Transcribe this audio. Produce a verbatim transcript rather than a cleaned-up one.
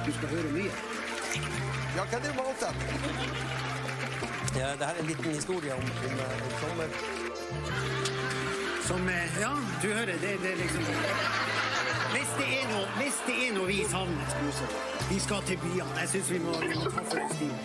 du skal høre mye. Ja, hva er det valgt? Ja, det her er en liten historie om, om, om sommer. Som, ja, du hører, det, det er liksom... Hvis det er noe, hvis det er noe vi savner, vi skal til byene. Jeg synes vi må, vi må ta for en stil.